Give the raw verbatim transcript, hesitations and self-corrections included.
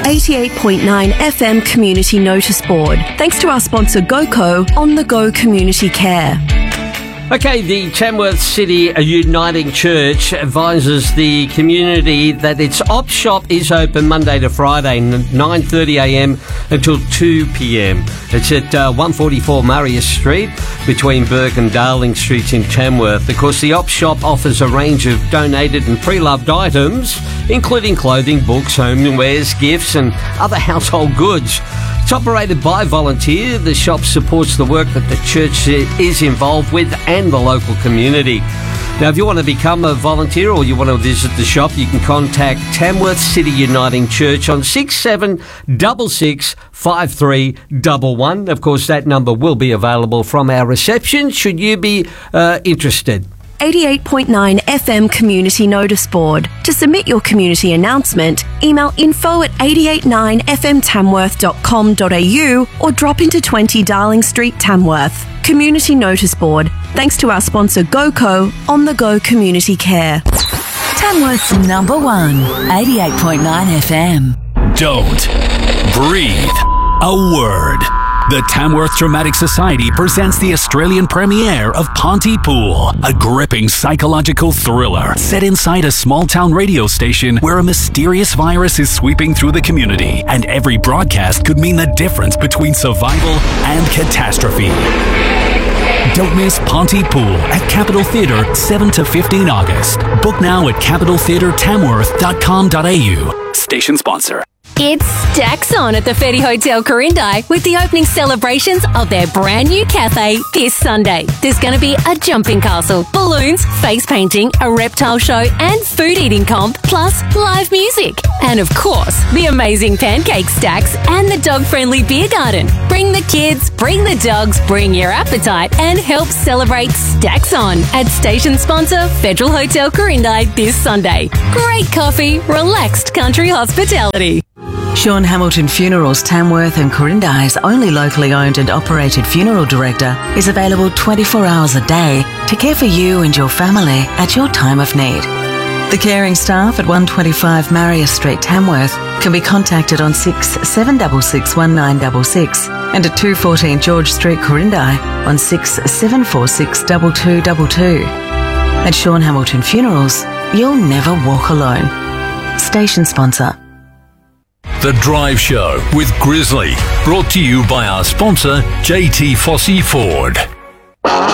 eighty-eight point nine F M Community Notice Board. Thanks to our sponsor GoCo, On The Go Community Care. Okay, the Tamworth City Uniting Church advises the community that its op shop is open Monday to Friday, nine thirty a m until two p m. It's at uh, one forty-four Marius Street, between Burke and Darling Streets in Tamworth. Of course, the op shop offers a range of donated and pre-loved items, including clothing, books, homewares, gifts and other household goods. It's operated by volunteer. The shop supports the work that the church is involved with and the local community. Now, if you want to become a volunteer or you want to visit the shop, you can contact Tamworth City Uniting Church on six seven six six, five three one one. Of course, that number will be available from our reception should you be uh, interested. eighty-eight point nine F M Community Notice Board. To submit your community announcement, email info at eight eight nine f m tamworth dot com dot a u or drop into twenty Darling Street, Tamworth. Community Notice Board. Thanks to our sponsor GoCo, On The Go Community Care. Tamworth's number one, eighty-eight point nine F M. Don't breathe a word. The Tamworth Dramatic Society presents the Australian premiere of Pontypool, a gripping psychological thriller set inside a small-town radio station where a mysterious virus is sweeping through the community, and every broadcast could mean the difference between survival and catastrophe. Don't miss Pontypool at Capitol Theatre, seven to fifteen August. Book now at capital theatre tamworth dot com dot a u. Station sponsor. It's Stacks On at the Fetty Hotel Corindi with the opening celebrations of their brand new cafe this Sunday. There's going to be a jumping castle, balloons, face painting, a reptile show and food eating comp, plus live music. And of course, the amazing pancake stacks and the dog-friendly beer garden. Bring the kids, bring the dogs, bring your appetite and help celebrate Stacks On at station sponsor Federal Hotel Corindi this Sunday. Great coffee, relaxed country hospitality. Sean Hamilton Funerals Tamworth and Corindi's only locally owned and operated funeral director is available twenty-four hours a day to care for you and your family at your time of need. The caring staff at one twenty-five Marius Street, Tamworth can be contacted on six seven six six, one nine six six and at two fourteen George Street, Corindi on six seven four six, two two two two. At Sean Hamilton Funerals, you'll never walk alone. Station sponsor. The Drive Show with Grizzly, brought to you by our sponsor, J T Fossey Ford.